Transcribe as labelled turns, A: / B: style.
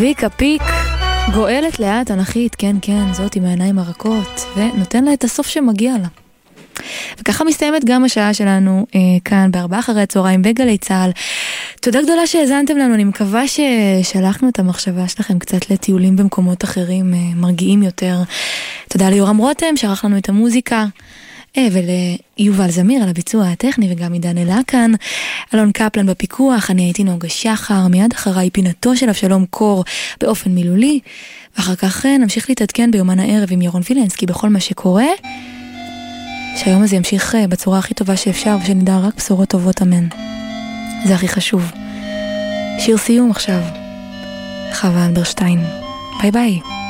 A: צביקה פיק גואלת לאט אנכית, כן כן, זאת עם העיניים הרכות, ונותן לה את הסוף שמגיע לה. וככה מסתיימת גם השעה שלנו כאן ב4 אחרי הצהריים בגלי צהל. תודה גדולה שהזנתם לנו, אני מקווה ששלחנו את המחשבה שלכם קצת לטיולים במקומות אחרים מרגיעים יותר. תודה ליורם רותם שערך לנו את המוזיקה, וליובל זמיר על הביצוע הטכני, וגם עידן אלקן, אלון קפלן בפיקוח. אני הייתי נוגה שחר, מיד אחריי פינתו של אבשלום קור באופן מילולי, ואחר כך נמשיך להתעדכן ביומן הערב עם ירון וילנסקי בכל מה שקורה, שהיום הזה ימשיך בצורה הכי טובה שאפשר, ושנדע רק בשורות טובות, אמן. זה הכי חשוב. שיר סיום עכשיו, חווה אלברשטיין. ביי ביי.